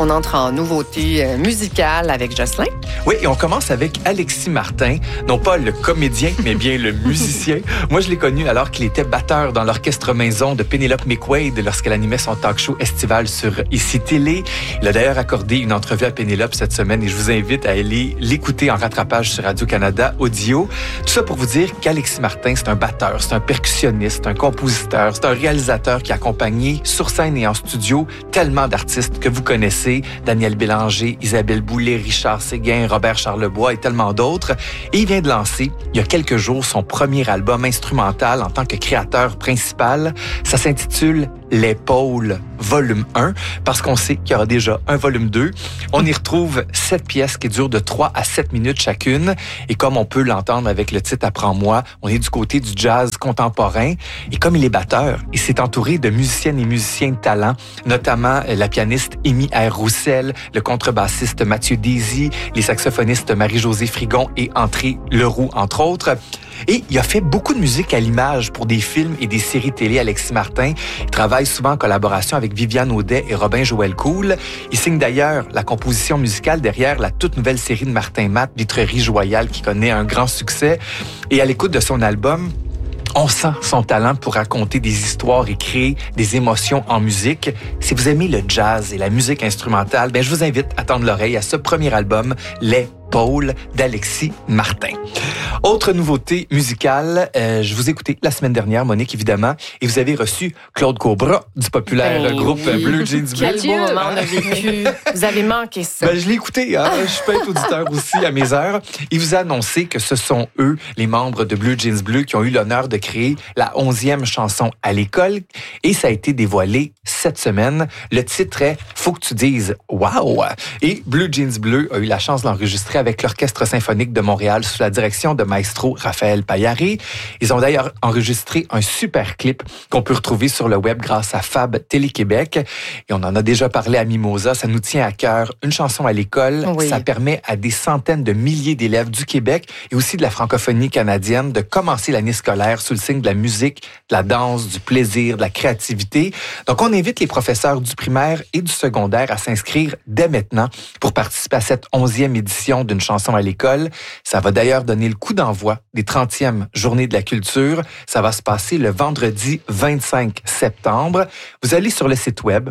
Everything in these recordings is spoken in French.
on entre en nouveauté musicale avec Jocelyn. Oui, et on commence avec Alexis Martin, non pas le comédien, mais bien le musicien. Moi, je l'ai connu alors qu'il était batteur dans l'orchestre maison de Penelope McQuaid lorsqu'elle animait son talk show estival sur ICI Télé. Il a d'ailleurs accordé une entrevue à Penelope cette semaine et je vous invite à aller l'écouter en rattrapage sur Radio-Canada Audio. Tout ça pour vous dire qu'Alexis Martin, c'est un batteur, c'est un percussionniste, un compositeur, c'est un réalisateur qui a accompagné sur scène et en studio tellement d'artistes que vous connaissez, Daniel Bélanger, Isabelle Boulay, Richard Séguin, Robert Charlebois et tellement d'autres. Et il vient de lancer, il y a quelques jours, son premier album instrumental en tant que créateur principal. Ça s'intitule Les Pôles, volume 1, parce qu'on sait qu'il y aura déjà un volume 2. On y retrouve 7 pièces qui durent de 3 à 7 minutes chacune. Et comme on peut l'entendre avec le titre Apprends-moi, on est du côté du jazz contemporain. Et comme il est batteur, il s'est entouré de musiciennes et musiciens de talent, notamment la pianiste Amy R. Roussel, le contrebassiste Mathieu Daisy, les saxophonistes Marie-Josée Frigon et André Leroux, entre autres. Et il a fait beaucoup de musique à l'image pour des films et des séries télé, Alexis Martin. Il travaille souvent en collaboration avec Viviane Audet et Robin Joël Cool. Il signe d'ailleurs la composition musicale derrière la toute nouvelle série de Martin Matt, Vitrerie Joyale, qui connaît un grand succès. Et à l'écoute de son album, on sent son talent pour raconter des histoires et créer des émotions en musique. Si vous aimez le jazz et la musique instrumentale, je vous invite à tendre l'oreille à ce premier album, Les Pôles d'Alexis Martin. Autre nouveauté musicale, je vous ai écouté la semaine dernière, Monique, évidemment, et vous avez reçu Claude Cobra du populaire groupe Bleu Jeans Bleu. Quel beau moment on a vécu. Vous avez manqué ça. Je l'ai écouté, hein? Je peux être auditeur aussi à mes heures. Il vous a annoncé que ce sont eux, les membres de Bleu Jeans Bleu, qui ont eu l'honneur de créer la 11e chanson à l'école, et ça a été dévoilé cette semaine. Le titre est « Faut que tu dises wow ». Et Bleu Jeans Bleu a eu la chance d'enregistrer avec l'Orchestre symphonique de Montréal sous la direction de maestro Raphaël Payaré. Ils ont d'ailleurs enregistré un super clip qu'on peut retrouver sur le web grâce à Fab Télé-Québec. Et on en a déjà parlé à Mimosa, ça nous tient à cœur. Une chanson à l'école, oui. Ça permet à des centaines de milliers d'élèves du Québec et aussi de la francophonie canadienne de commencer l'année scolaire sous le signe de la musique, de la danse, du plaisir, de la créativité. Donc on invite les professeurs du primaire et du secondaire à s'inscrire dès maintenant pour participer à cette 11e édition d'une chanson à l'école. Ça va d'ailleurs donner le coup d'envoi des 30e Journées de la culture. Ça va se passer le vendredi 25 septembre. Vous allez sur le site web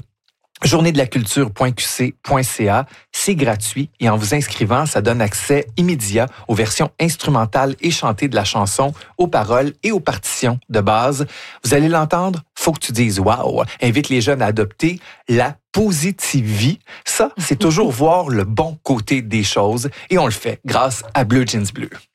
journéedelaculture.qc.ca. C'est gratuit et en vous inscrivant, ça donne accès immédiat aux versions instrumentales et chantées de la chanson, aux paroles et aux partitions de base. Vous allez l'entendre, faut que tu dises wow. Invite les jeunes à adopter la positivie. Ça, c'est toujours voir le bon côté des choses et on le fait grâce à Bleu Jeans Bleu.